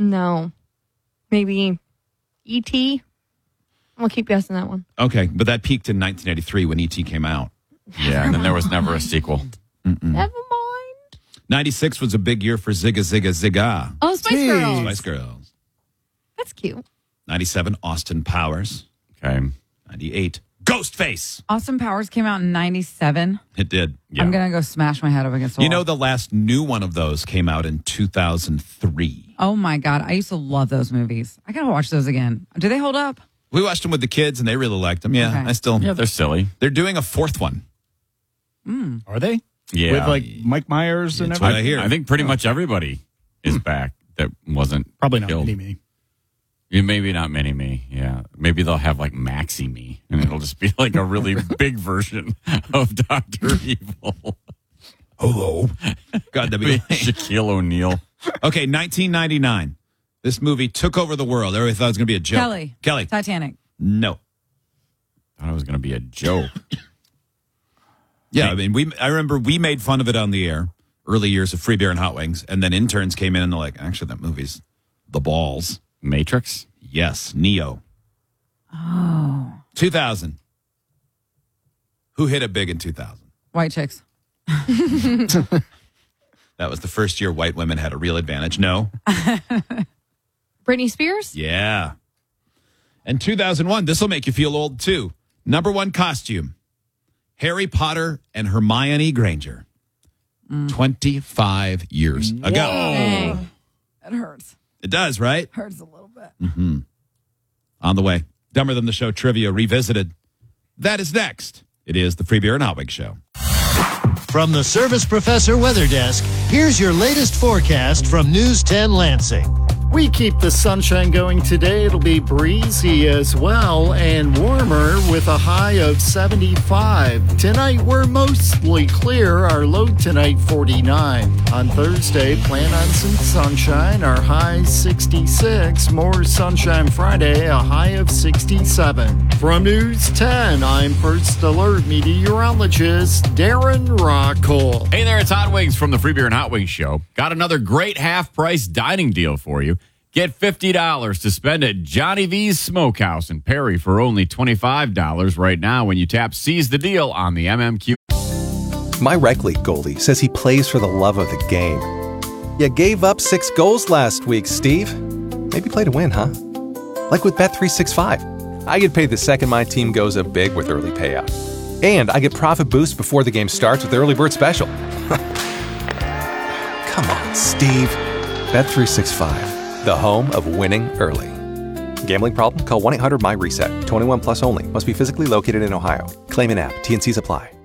No. Maybe E.T.? I'll keep guessing that one. Okay, but that peaked in 1983 when E.T. came out. Yeah, and then there was never a sequel. Never mind. 96 was a big year for Zigga Zigga Zigga. Oh, Spice Girls. Spice Girls. That's cute. 97, Austin Powers. Okay. 98, Ghostface. Austin Powers came out in 97. It did. Yeah. I'm going to go smash my head up against the wall. You know, the last new one of those came out in 2003. Oh, my God. I used to love those movies. I got to watch those again. Do they hold up? We watched them with the kids, and they really liked them. Yeah, Okay. I still. Yeah, they're silly. They're doing a fourth one. Are they? Yeah. With like Mike Myers and That's what everything? I hear. I think pretty much everybody is back that wasn't Probably not killed. Mini-Me. Yeah, maybe not Mini-Me, yeah. Maybe they'll have like Maxi-Me, and it'll just be like a really big version of Dr. Evil. Hello. God, that'd be Shaquille O'Neal. Okay, 1999. This movie took over the world. Everybody thought it was going to be a joke. Kelly. Titanic. No. Thought it was going to be a joke. Yeah, I mean, I remember we made fun of it on the air, early years of Free Beer and Hot Wings, and then interns came in and they're like, actually, that movie's the balls. Matrix? Yes, Neo. Oh. 2000. Who hit it big in 2000? White chicks. That was the first year white women had a real advantage. No. Britney Spears? Yeah. And 2001, this will make you feel old too. Number one costume, Harry Potter and Hermione Granger. 25 years ago. Dang. It hurts. It does, right? Hurts a little bit. On the way, Dumber Than the Show Trivia Revisited. That is next. It is the Free Beer and Hot Wings Show. From the Service Professor Weather Desk, here's your latest forecast from News 10 Lansing. We keep the sunshine going today. It'll be breezy as well and warmer with a high of 75. Tonight, we're mostly clear. Our low tonight, 49. On Thursday, plan on some sunshine. Our high, 66. More sunshine Friday, a high of 67. From News 10, I'm First Alert meteorologist Darren Rockall. Hey there, it's Hot Wings from the Free Beer and Hot Wings Show. Got another great half-price dining deal for you. Get $50 to spend at Johnny V's Smokehouse in Perry for only $25 right now when you tap Seize the Deal on the MMQ. My rec league goalie says he plays for the love of the game. You gave up 6 goals last week, Steve. Maybe play to win, huh? Like with Bet365. I get paid the second my team goes up big with early payout. And I get profit boost before the game starts with the early bird special. Come on, Steve. Bet365. The home of winning early. Gambling problem? Call 1-800-MY-RESET. 21 plus only. Must be physically located in Ohio. Claim in app. T&Cs apply.